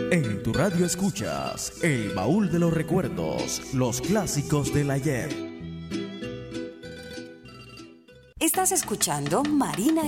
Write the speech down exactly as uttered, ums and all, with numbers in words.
En tu radio escuchas El Baúl de los Recuerdos, los clásicos del ayer. Estás escuchando Marina